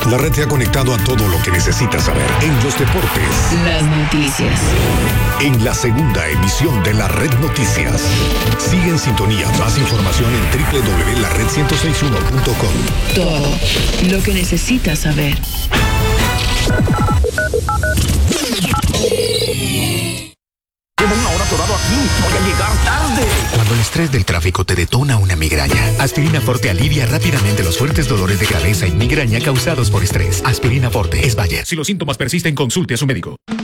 La red te ha conectado a todo lo que necesitas saber en los deportes. Las noticias. En la segunda emisión de la Red Noticias. Sigue en sintonía. Más información en www.lared1061.com. Todo lo que necesitas saber. Llevo una hora atorado aquí. Voy a llegar tarde. Cuando el estrés del tráfico te detona una migraña, Aspirina Forte alivia rápidamente los fuertes dolores de cabeza y migraña causados por estrés. Aspirina Forte es Bayer. Si los síntomas persisten, consulte a su médico.